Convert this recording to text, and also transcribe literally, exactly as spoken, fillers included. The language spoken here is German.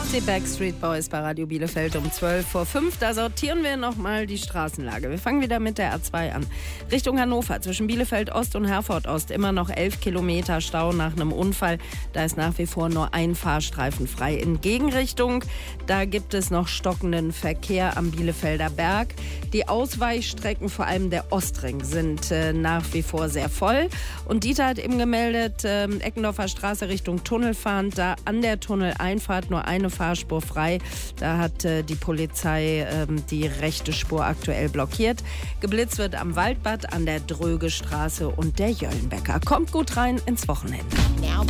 Die Backstreet Boys bei Radio Bielefeld um zwölf vor fünf. Da sortieren wir nochmal die Straßenlage. Wir fangen wieder mit der A zwei an. Richtung Hannover, zwischen Bielefeld Ost und Herford Ost, immer noch elf Kilometer Stau nach einem Unfall. Da ist nach wie vor nur ein Fahrstreifen frei in Gegenrichtung. Da gibt es noch stockenden Verkehr am Bielefelder Berg. Die Ausweichstrecken, vor allem der Ostring, sind äh, nach wie vor sehr voll. Und Dieter hat eben gemeldet, äh, Eckendorfer Straße Richtung Tunnel fahrend, da an der Tunneleinfahrt nur eine Fahrspur frei. Da hat äh, die Polizei äh, die rechte Spur aktuell blockiert. Geblitzt wird am Waldbad, an der Dröge Straße und der Jöllenbecker. Kommt gut rein ins Wochenende.